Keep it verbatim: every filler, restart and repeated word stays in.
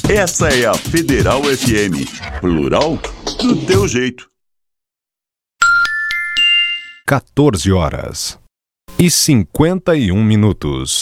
Essa é a Federal F M, plural do teu jeito. quatorze horas e cinquenta e um minutos.